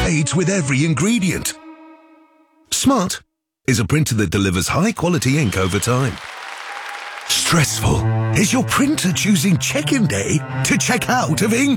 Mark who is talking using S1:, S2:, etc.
S1: fades with every ingredient. Smart is a printer that delivers high-quality ink over time. Stressful is your printer choosing check-in day to check out of ink.